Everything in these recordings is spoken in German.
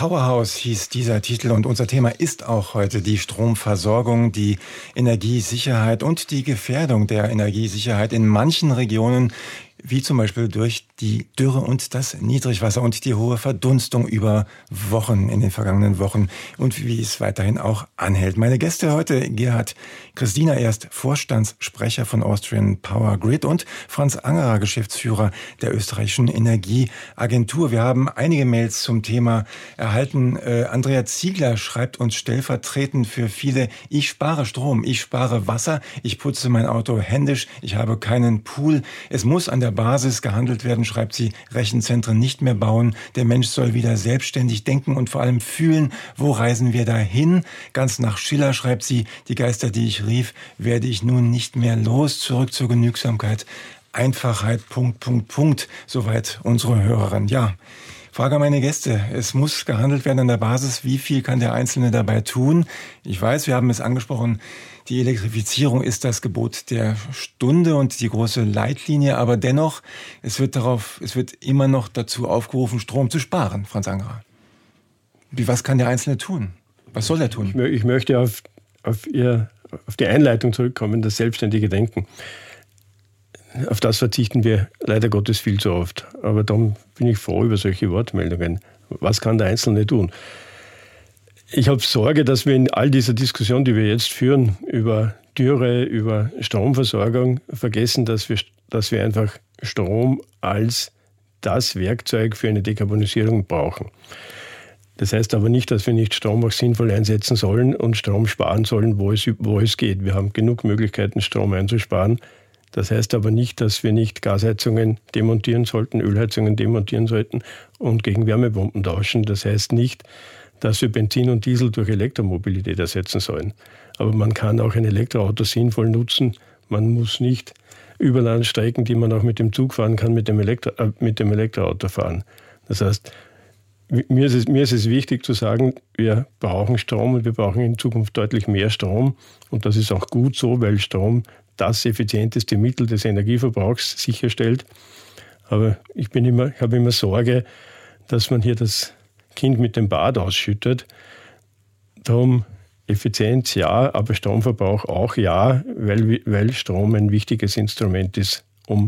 Powerhouse hieß dieser Titel und unser Thema ist auch heute die Stromversorgung, die Energiesicherheit und die Gefährdung der Energiesicherheit in manchen Regionen, wie zum Beispiel durch die Dürre und das Niedrigwasser und die hohe Verdunstung über Wochen in den vergangenen Wochen und wie es weiterhin auch anhält. Meine Gäste heute, Gerhard Christina, er ist Vorstandssprecher von Austrian Power Grid und Franz Angerer, Geschäftsführer der österreichischen Energieagentur. Wir haben einige Mails zum Thema erhalten. Andrea Ziegler schreibt uns stellvertretend für viele: Ich spare Strom, ich spare Wasser, ich putze mein Auto händisch, ich habe keinen Pool. Es muss an der Basis gehandelt werden, schreibt sie, Rechenzentren nicht mehr bauen. Der Mensch soll wieder selbstständig denken und vor allem fühlen, wo reisen wir dahin? Ganz nach Schiller, schreibt sie, die Geister, die ich rief, werde ich nun nicht mehr los. Zurück zur Genügsamkeit, Einfachheit, .. Soweit unsere Hörerin. Ja, Frage an meine Gäste. Es muss gehandelt werden an der Basis. Wie viel kann der Einzelne dabei tun? Ich weiß, wir haben es angesprochen, die Elektrifizierung ist das Gebot der Stunde und die große Leitlinie, aber dennoch, es wird immer noch dazu aufgerufen, Strom zu sparen, Franz Angerer. Was kann der Einzelne tun? Was soll er tun? Ich möchte auf die Einleitung zurückkommen, das selbstständige Denken. Auf das verzichten wir leider Gottes viel zu oft. Aber darum bin ich froh über solche Wortmeldungen. Was kann der Einzelne tun? Ich habe Sorge, dass wir in all dieser Diskussion, die wir jetzt führen, über Dürre, über Stromversorgung, vergessen, dass wir einfach Strom als das Werkzeug für eine Dekarbonisierung brauchen. Das heißt aber nicht, dass wir nicht Strom auch sinnvoll einsetzen sollen und Strom sparen sollen, wo es geht. Wir haben genug Möglichkeiten, Strom einzusparen. Das heißt aber nicht, dass wir nicht Gasheizungen demontieren sollten, Ölheizungen demontieren sollten und gegen Wärmepumpen tauschen. Das heißt nicht, dass wir Benzin und Diesel durch Elektromobilität ersetzen sollen. Aber man kann auch ein Elektroauto sinnvoll nutzen. Man muss nicht Überlandstrecken, die man auch mit dem Zug fahren kann, mit dem Elektroauto fahren. Das heißt, mir ist es wichtig zu sagen, wir brauchen Strom und wir brauchen in Zukunft deutlich mehr Strom. Und das ist auch gut so, weil Strom das effizienteste Mittel des Energieverbrauchs sicherstellt. Aber ich habe immer Sorge, dass man hier das Kind mit dem Bad ausschüttet. Darum Effizienz ja, aber Stromverbrauch auch ja, weil Strom ein wichtiges Instrument ist, um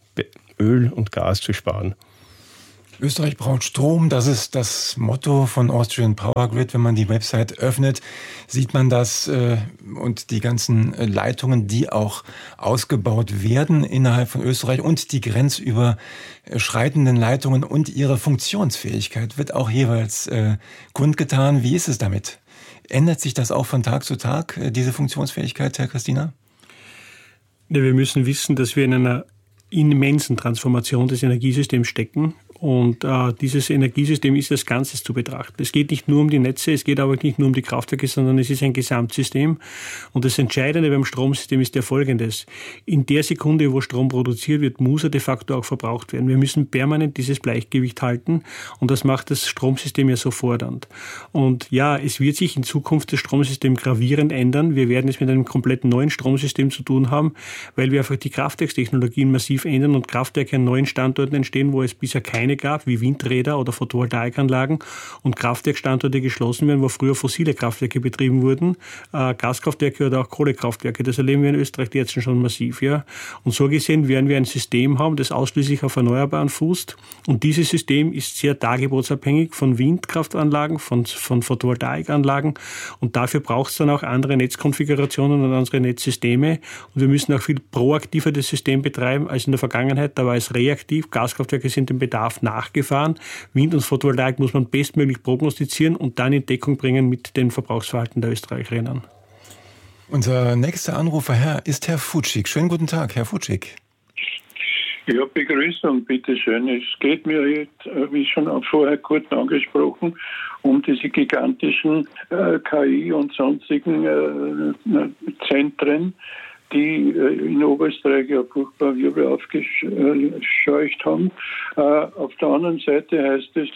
Öl und Gas zu sparen. Österreich braucht Strom, das ist das Motto von Austrian Power Grid. Wenn man die Website öffnet, sieht man das und die ganzen Leitungen, die auch ausgebaut werden innerhalb von Österreich und die grenzüberschreitenden Leitungen und ihre Funktionsfähigkeit wird auch jeweils kundgetan. Wie ist es damit? Ändert sich das auch von Tag zu Tag, diese Funktionsfähigkeit, Herr Christina? Ja, wir müssen wissen, dass wir in einer immensen Transformation des Energiesystems stecken. Und dieses Energiesystem ist als Ganzes zu betrachten. Es geht nicht nur um die Netze, es geht aber nicht nur um die Kraftwerke, sondern es ist ein Gesamtsystem. Und das Entscheidende beim Stromsystem ist ja Folgendes. In der Sekunde, wo Strom produziert wird, muss er de facto auch verbraucht werden. Wir müssen permanent dieses Gleichgewicht halten und das macht das Stromsystem ja so fordernd. Und ja, es wird sich in Zukunft das Stromsystem gravierend ändern. Wir werden es mit einem komplett neuen Stromsystem zu tun haben, weil wir einfach die Kraftwerkstechnologien massiv ändern und Kraftwerke an neuen Standorten entstehen, wo es bisher keine gab, wie Windräder oder Photovoltaikanlagen und Kraftwerkstandorte geschlossen werden, wo früher fossile Kraftwerke betrieben wurden, Gaskraftwerke oder auch Kohlekraftwerke. Das erleben wir in Österreich jetzt schon massiv. Ja. Und so gesehen werden wir ein System haben, das ausschließlich auf Erneuerbaren fußt. Und dieses System ist sehr dargebotsabhängig von Windkraftanlagen, von Photovoltaikanlagen. Und dafür braucht es dann auch andere Netzkonfigurationen und andere Netzsysteme. Und wir müssen auch viel proaktiver das System betreiben als in der Vergangenheit. Da war es reaktiv. Gaskraftwerke sind dem Bedarf nachgefahren. Wind und Photovoltaik muss man bestmöglich prognostizieren und dann in Deckung bringen mit dem Verbrauchsverhalten der Österreicherinnen. Unser nächster Anrufer ist Herr Futschig. Schönen guten Tag, Herr Futschig. Ja, Begrüßung, bitteschön. Es geht mir jetzt, wie schon auch vorher kurz angesprochen, um diese gigantischen KI und sonstigen Zentren, die in Oberösterreich ja furchtbar Wirbel aufgescheucht haben. Auf der anderen Seite heißt es,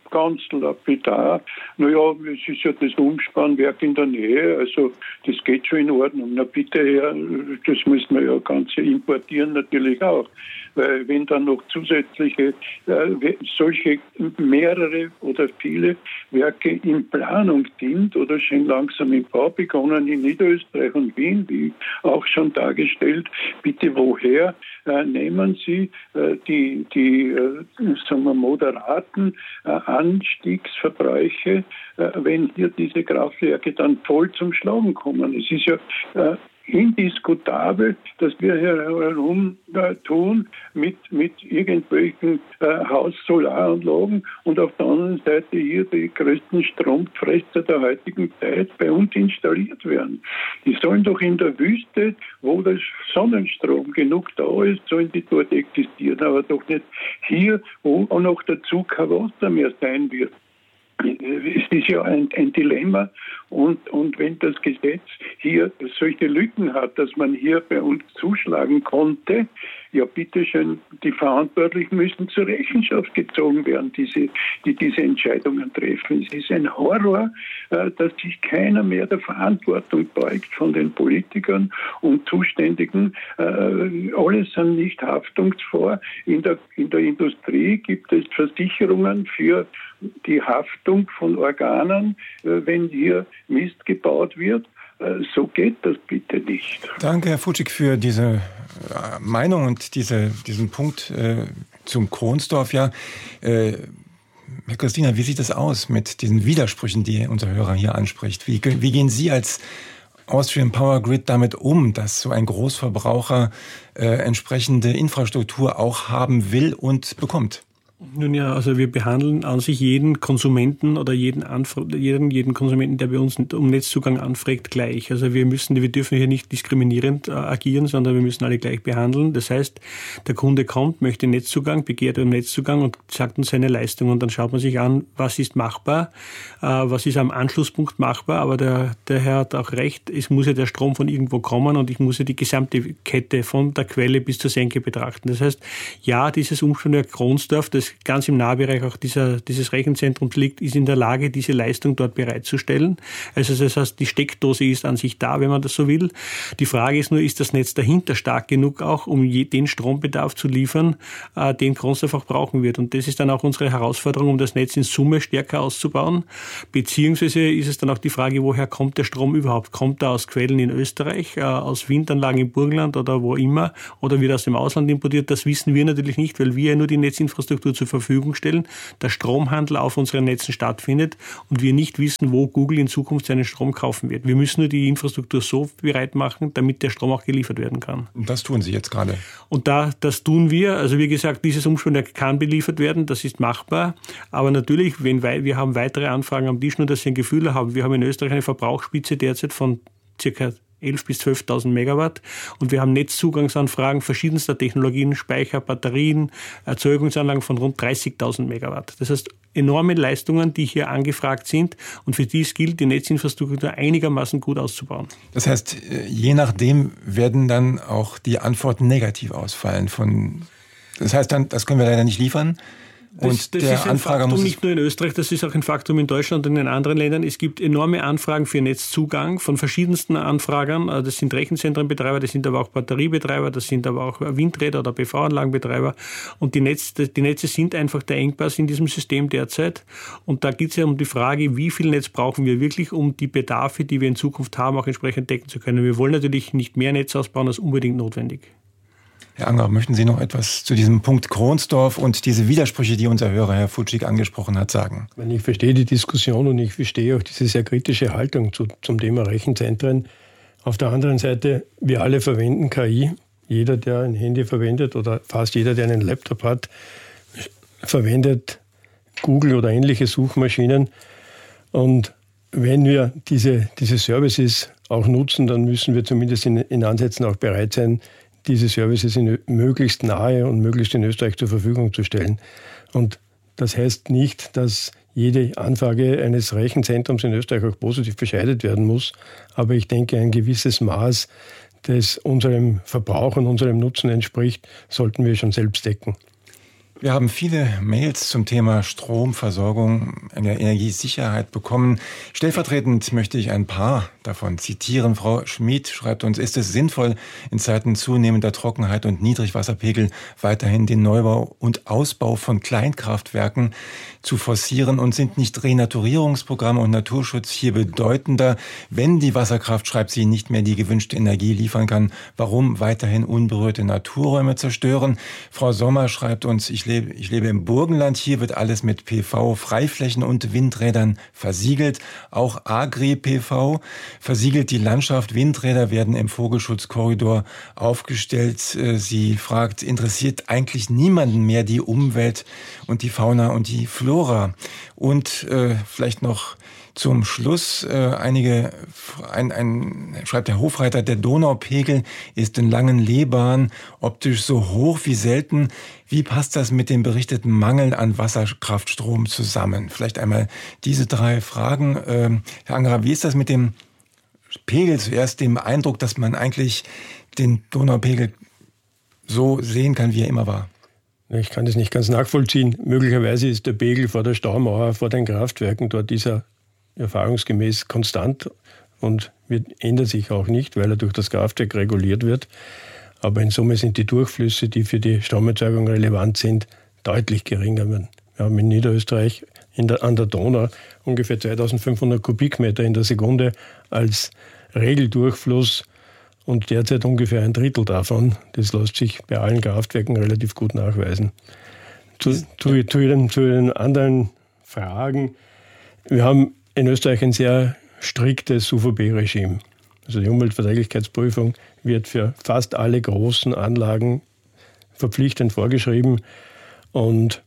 ganz lapidar, naja, es ist ja das Umspannwerk in der Nähe, also das geht schon in Ordnung. Na bitte her, das müssen wir ja Ganze importieren natürlich auch. Weil wenn dann noch zusätzliche solche mehrere oder viele Werke in Planung sind oder schon langsam im Bau begonnen in Niederösterreich und Wien, wie auch schon dargestellt, bitte woher nehmen Sie die sagen wir, moderaten Anstiegsverbräuche, wenn hier diese Kraftwerke dann voll zum Schlagen kommen. Es ist ja indiskutabel, dass wir hier herum tun mit irgendwelchen Haus-Solaranlagen und auf der anderen Seite hier die größten Stromfresser der heutigen Zeit bei uns installiert werden. Die sollen doch in der Wüste, wo der Sonnenstrom genug da ist, sollen die dort existieren, aber doch nicht hier, wo auch noch dazu kein Wasser mehr sein wird. Es ist ja ein Dilemma und wenn das Gesetz hier solche Lücken hat, dass man hier bei uns zuschlagen konnte, ja bitteschön, die Verantwortlichen müssen zur Rechenschaft gezogen werden, die diese Entscheidungen treffen. Es ist ein Horror, dass sich keiner mehr der Verantwortung beugt von den Politikern und Zuständigen. Alle sind nicht haftungsfrei. In der Industrie gibt es Versicherungen für die Haftung von Organen, wenn hier Mist gebaut wird. So geht das bitte nicht. Danke, Herr Futschig, für diese Meinung und diesen Punkt zum Kronsdorf. Ja, Herr Christina, wie sieht das aus mit diesen Widersprüchen, die unser Hörer hier anspricht? Wie gehen Sie als Austrian Power Grid damit um, dass so ein Großverbraucher entsprechende Infrastruktur auch haben will und bekommt? Nun ja, also wir behandeln an sich jeden Konsumenten oder jeden Konsumenten, der bei uns um Netzzugang anfragt, gleich. Also wir dürfen hier nicht diskriminierend agieren, sondern wir müssen alle gleich behandeln. Das heißt, der Kunde kommt, möchte Netzzugang, begehrt um Netzzugang und sagt uns seine Leistung. Und dann schaut man sich an, was ist machbar, was ist am Anschlusspunkt machbar. Aber der Herr hat auch recht, es muss ja der Strom von irgendwo kommen und ich muss ja die gesamte Kette von der Quelle bis zur Senke betrachten. Das heißt, ja, dieses Umspannwerk Kronsdorf, das ganz im Nahbereich auch dieses Rechenzentrums liegt, ist in der Lage, diese Leistung dort bereitzustellen. Also das heißt, die Steckdose ist an sich da, wenn man das so will. Die Frage ist nur, ist das Netz dahinter stark genug auch, um den Strombedarf zu liefern, den Kronsdorf auch brauchen wird. Und das ist dann auch unsere Herausforderung, um das Netz in Summe stärker auszubauen. Beziehungsweise ist es dann auch die Frage, woher kommt der Strom überhaupt? Kommt er aus Quellen in Österreich, aus Windanlagen im Burgenland oder wo immer, oder wird er aus dem Ausland importiert? Das wissen wir natürlich nicht, weil wir ja nur die Netzinfrastruktur zur Verfügung stellen, der Stromhandel auf unseren Netzen stattfindet und wir nicht wissen, wo Google in Zukunft seinen Strom kaufen wird. Wir müssen nur die Infrastruktur so bereit machen, damit der Strom auch geliefert werden kann. Und das tun Sie jetzt gerade. Und das tun wir. Also wie gesagt, dieses Umspannwerk kann beliefert werden, das ist machbar. Aber natürlich, wir haben weitere Anfragen am Tisch, nur dass Sie ein Gefühl haben. Wir haben in Österreich eine Verbrauchsspitze derzeit von ca. 11.000 bis 12.000 Megawatt und wir haben Netzzugangsanfragen verschiedenster Technologien, Speicher, Batterien, Erzeugungsanlagen von rund 30.000 Megawatt. Das heißt, enorme Leistungen, die hier angefragt sind und für dies gilt, die Netzinfrastruktur einigermaßen gut auszubauen. Das heißt, je nachdem werden dann auch die Antworten negativ ausfallen. Das heißt dann, das können wir leider nicht liefern. Das ist ein Faktum nicht nur in Österreich, das ist auch ein Faktum in Deutschland und in den anderen Ländern. Es gibt enorme Anfragen für Netzzugang von verschiedensten Anfragern. Das sind Rechenzentrenbetreiber, das sind aber auch Batteriebetreiber, das sind aber auch Windräder oder PV-Anlagenbetreiber. Und die Netze sind einfach der Engpass in diesem System derzeit. Und da geht es ja um die Frage, wie viel Netz brauchen wir wirklich, um die Bedarfe, die wir in Zukunft haben, auch entsprechend decken zu können. Wir wollen natürlich nicht mehr Netz ausbauen als unbedingt notwendig. Herr Anger, möchten Sie noch etwas zu diesem Punkt Kronsdorf und diese Widersprüche, die unser Hörer Herr Futschig angesprochen hat, sagen? Ich verstehe die Diskussion und ich verstehe auch diese sehr kritische Haltung zum Thema Rechenzentren. Auf der anderen Seite, wir alle verwenden KI. Jeder, der ein Handy verwendet oder fast jeder, der einen Laptop hat, verwendet Google oder ähnliche Suchmaschinen. Und wenn wir diese Services auch nutzen, dann müssen wir zumindest in Ansätzen auch bereit sein, diese Services möglichst nahe und möglichst in Österreich zur Verfügung zu stellen. Und das heißt nicht, dass jede Anfrage eines Rechenzentrums in Österreich auch positiv bescheidet werden muss. Aber ich denke, ein gewisses Maß, das unserem Verbrauch und unserem Nutzen entspricht, sollten wir schon selbst decken. Wir haben viele Mails zum Thema Stromversorgung, Energiesicherheit bekommen. Stellvertretend möchte ich ein paar davon zitieren. Frau Schmid schreibt uns, ist es sinnvoll, in Zeiten zunehmender Trockenheit und Niedrigwasserpegel weiterhin den Neubau und Ausbau von Kleinkraftwerken zu forcieren, und sind nicht Renaturierungsprogramme und Naturschutz hier bedeutender, wenn die Wasserkraft, schreibt sie, nicht mehr die gewünschte Energie liefern kann? Warum weiterhin unberührte Naturräume zerstören? Frau Sommer schreibt uns, ich lebe im Burgenland, hier wird alles mit PV, Freiflächen und Windrädern versiegelt. Auch Agri-PV versiegelt die Landschaft. Windräder werden im Vogelschutzkorridor aufgestellt. Sie fragt, interessiert eigentlich niemanden mehr die Umwelt und die Fauna und die Flora? Und vielleicht noch zum Schluss schreibt der Hofreiter, der Donaupegel ist in langen Lehbahn optisch so hoch wie selten. Wie passt das mit dem berichteten Mangel an Wasserkraftstrom zusammen? Vielleicht einmal diese 3 Fragen. Herr Angerer, wie ist das mit dem Pegel? Zuerst dem Eindruck, dass man eigentlich den Donaupegel so sehen kann, wie er immer war. Ich kann das nicht ganz nachvollziehen. Möglicherweise ist der Pegel vor der Staumauer, vor den Kraftwerken, dort dieser erfahrungsgemäß konstant und ändert sich auch nicht, weil er durch das Kraftwerk reguliert wird. Aber in Summe sind die Durchflüsse, die für die Stromerzeugung relevant sind, deutlich geringer. Wir haben in Niederösterreich an der Donau ungefähr 2500 Kubikmeter in der Sekunde als Regeldurchfluss und derzeit ungefähr 1/3 davon. Das lässt sich bei allen Kraftwerken relativ gut nachweisen. Zu den anderen Fragen. Wir haben in Österreich ein sehr striktes UVB-Regime. Also die Umweltverträglichkeitsprüfung wird für fast alle großen Anlagen verpflichtend vorgeschrieben. Und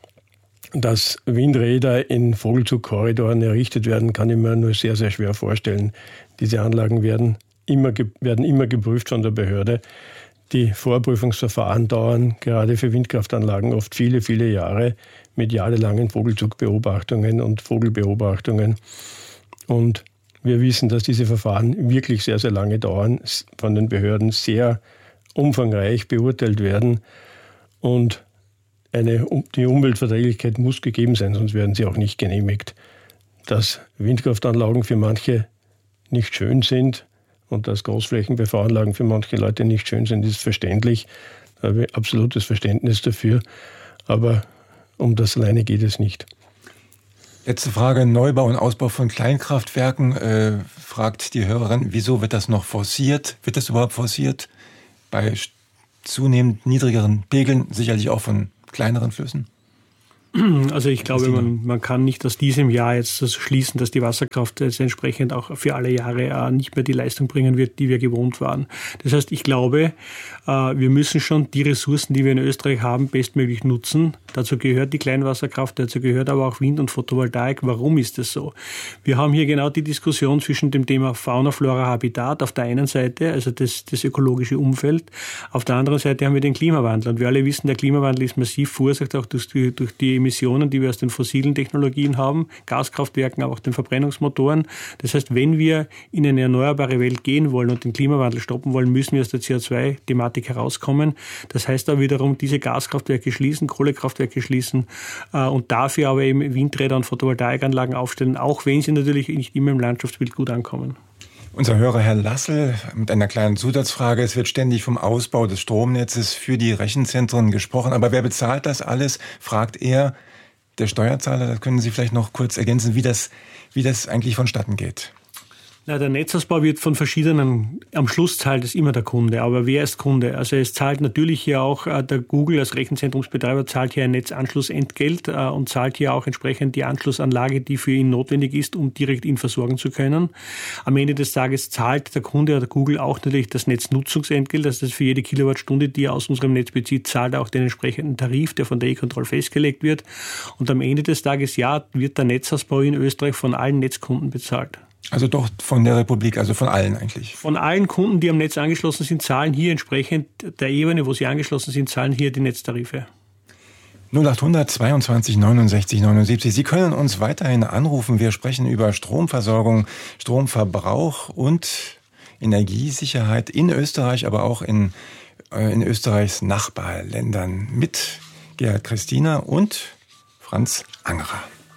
dass Windräder in Vogelzugkorridoren errichtet werden, kann ich mir nur sehr, sehr schwer vorstellen. Diese Anlagen werden immer geprüft von der Behörde. Die Vorprüfungsverfahren dauern gerade für Windkraftanlagen oft viele, viele Jahre mit jahrelangen Vogelzugbeobachtungen und Vogelbeobachtungen. Und wir wissen, dass diese Verfahren wirklich sehr, sehr lange dauern, von den Behörden sehr umfangreich beurteilt werden. Und die Umweltverträglichkeit muss gegeben sein, sonst werden sie auch nicht genehmigt. Dass Windkraftanlagen für manche nicht schön sind und dass Großflächen-PV-Anlagen für manche Leute nicht schön sind, ist verständlich. Da habe ich absolutes Verständnis dafür. Aber um das alleine geht es nicht. Letzte Frage, Neubau und Ausbau von Kleinkraftwerken. Fragt die Hörerin, wieso wird das noch forciert? Wird das überhaupt forciert? Bei zunehmend niedrigeren Pegeln, sicherlich auch von kleineren Flüssen? Also ich glaube, man kann nicht aus diesem Jahr jetzt schließen, dass die Wasserkraft jetzt entsprechend auch für alle Jahre nicht mehr die Leistung bringen wird, die wir gewohnt waren. Das heißt, ich glaube, wir müssen schon die Ressourcen, die wir in Österreich haben, bestmöglich nutzen. Dazu gehört die Kleinwasserkraft, dazu gehört aber auch Wind und Photovoltaik. Warum ist das so? Wir haben hier genau die Diskussion zwischen dem Thema Fauna, Flora, Habitat auf der einen Seite, also das ökologische Umfeld. Auf der anderen Seite haben wir den Klimawandel. Und wir alle wissen, der Klimawandel ist massiv verursacht auch durch die Emissionen, die wir aus den fossilen Technologien haben, Gaskraftwerken, aber auch den Verbrennungsmotoren. Das heißt, wenn wir in eine erneuerbare Welt gehen wollen und den Klimawandel stoppen wollen, müssen wir aus der CO2-Thematik herauskommen. Das heißt da wiederum, diese Gaskraftwerke schließen, Kohlekraftwerke schließen und dafür aber eben Windräder und Photovoltaikanlagen aufstellen, auch wenn sie natürlich nicht immer im Landschaftsbild gut ankommen. Unser Hörer Herr Lassel mit einer kleinen Zusatzfrage. Es wird ständig vom Ausbau des Stromnetzes für die Rechenzentren gesprochen. Aber wer bezahlt das alles, fragt er, der Steuerzahler. Das können Sie vielleicht noch kurz ergänzen, wie das eigentlich vonstatten geht. Na, der Netzausbau wird von verschiedenen, am Schluss zahlt es immer der Kunde. Aber wer ist Kunde? Also es zahlt natürlich hier auch der Google als Rechenzentrumsbetreiber, zahlt hier ein Netzanschlussentgelt und zahlt hier auch entsprechend die Anschlussanlage, die für ihn notwendig ist, um direkt ihn versorgen zu können. Am Ende des Tages zahlt der Kunde oder Google auch natürlich das Netznutzungsentgelt. Das ist für jede Kilowattstunde, die er aus unserem Netz bezieht, zahlt er auch den entsprechenden Tarif, der von der E-Control festgelegt wird. Und am Ende des Tages, ja, wird der Netzausbau in Österreich von allen Netzkunden bezahlt. Also doch von der Republik, also von allen eigentlich. Von allen Kunden, die am Netz angeschlossen sind, zahlen hier entsprechend der Ebene, wo sie angeschlossen sind, zahlen hier die Netztarife. 0800 22 69 79. Sie können uns weiterhin anrufen. Wir sprechen über Stromversorgung, Stromverbrauch und Energiesicherheit in Österreich, aber auch in Österreichs Nachbarländern mit Gerhard Christina und Franz Angerer.